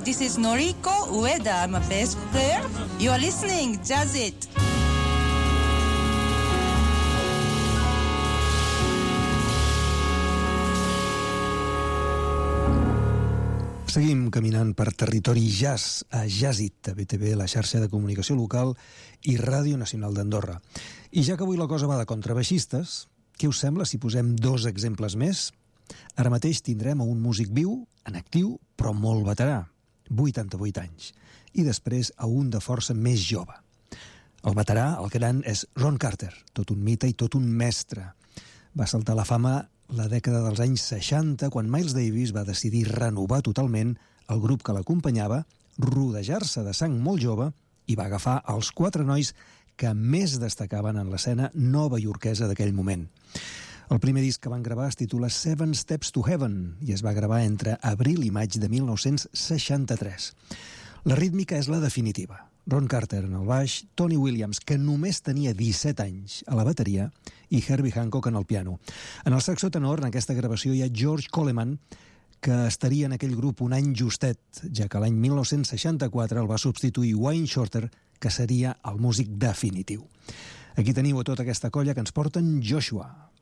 this is Noriko Ueda. I'm a bass player. You are listening Jazz It. Seguim caminant per territori jazz a Jazzit, a BTV, la xarxa de comunicació local i Ràdio Nacional d'Andorra. I ja que avui la cosa va de contrabaixistes, què us sembla si posem 2 exemples més? Ara mateix tindrem a un músic viu, en actiu, però molt veterà, 88 anys, i després a un de força més jove. El veterà, el gran, és Ron Carter, tot un mite i tot un mestre. Va saltar a la fama la dècada dels anys 60, quan Miles Davis va decidir renovar totalment el grup que l'acompanyava, rodejar-se de sang molt jove i va agafar els 4 nois que més destacaven en l'escena novaiorquesa d'aquell moment. El primer disc que van gravar es titula Seven Steps to Heaven i es va gravar entre abril i maig de 1963. La rítmica és la definitiva. Ron Carter en el baix, Tony Williams, que només tenia 17 anys, a la bateria, i Herbie Hancock en el piano. En el saxo tenor, en aquesta gravació, hi ha George Coleman, que estaria en aquell grup un any justet, ja que l'any 1964 el va substituir Wayne Shorter, que seria el músic definitiu. Aquí teniu a tota aquesta colla que ens porten Joshua.